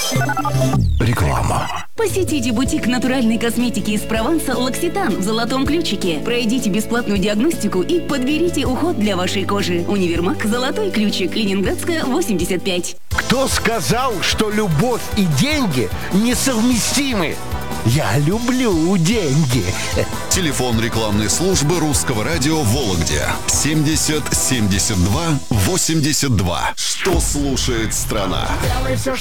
Реклама. Посетите бутик натуральной косметики из Прованса «Локситан» в золотом ключике. Пройдите бесплатную диагностику и подберите уход для вашей кожи. Универмаг «Золотой ключик», Ленинградская, 85. Кто сказал, что любовь и деньги несовместимы? Я люблю деньги. Телефон рекламной службы Русского радио в Вологде. 70 72 82. Что слушает страна?